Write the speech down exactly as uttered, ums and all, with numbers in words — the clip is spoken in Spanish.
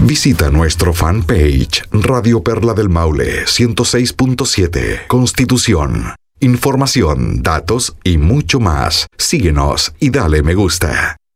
Visita nuestro fanpage Radio Perla del Maule ciento seis punto siete Constitución. Información, datos y mucho más. Síguenos y dale me gusta.